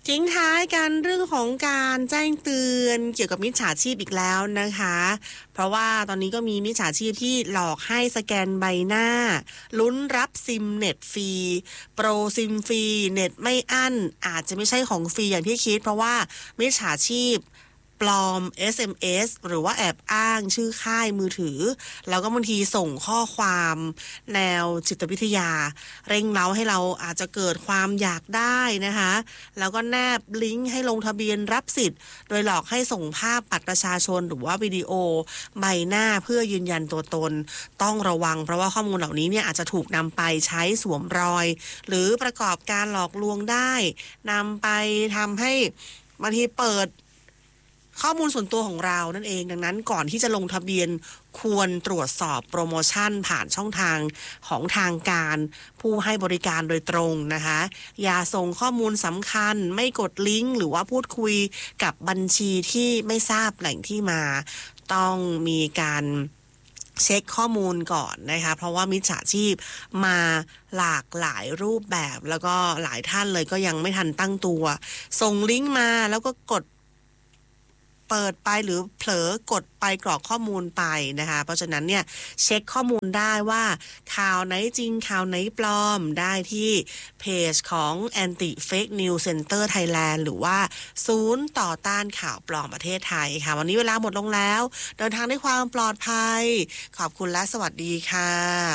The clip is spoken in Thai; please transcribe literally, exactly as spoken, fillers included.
ทิ้งท้ายกันเรื่องของการแจ้งเตือนเกี่ยวกับมิจฉาชีพอีกแล้วนะคะเพราะว่าตอนนี้ก็มีมิจฉาชีพที่หลอกให้สแกนใบหน้าลุ้นรับซิมเน็ตฟรีโปรซิมฟรีเน็ตไม่อั้นอาจจะไม่ใช่ของฟรีอย่างที่คิดเพราะว่ามิจฉาชีพปลอม เอส เอ็ม เอส หรือว่าแอบอ้างชื่อค่ายมือถือแล้วก็บางทีส่งข้อความแนวจิตวิทยาเร่งเร้าให้เราอาจจะเกิดความอยากได้นะคะแล้วก็แนบลิงก์ให้ลงทะเบียนรับสิทธิ์โดยหลอกให้ส่งภาพบัตรประชาชนหรือว่าวิดีโอใบหน้าเพื่อยืนยันตัวตนต้องระวังเพราะว่าข้อมูลเหล่านี้เนี่ยอาจจะถูกนำไปใช้สวมรอยหรือประกอบการหลอกลวงได้นำไปทำให้บางทีเปิดข้อมูลส่วนตัวของเรานั่นเองดังนั้นก่อนที่จะลงทะเบียนควรตรวจสอบโปรโมชั่นผ่านช่องทางของทางการผู้ให้บริการโดยตรงนะคะอย่าส่งข้อมูลสำคัญไม่กดลิงก์หรือว่าพูดคุยกับบัญชีที่ไม่ทราบแหล่งที่มาต้องมีการเช็คข้อมูลก่อนนะคะเพราะว่ามิจฉาชีพมาหลากหลายรูปแบบแล้วก็หลายท่านเลยก็ยังไม่ทันตั้งตัวส่งลิงก์มาแล้วก็กดเปิดไปหรือเผลอกดไปกรอกข้อมูลไปนะคะเพราะฉะนั้นเนี่ยเช็คข้อมูลได้ว่าข่าวไหนจริงข่าวไหนปลอมได้ที่เพจของ Anti Fake News Center Thailand หรือว่าศูนย์ต่อต้านข่าวปลอมประเทศไทยค่ะวันนี้เวลาหมดลงแล้วเดินทางด้วยความปลอดภัยขอบคุณและสวัสดีค่ะ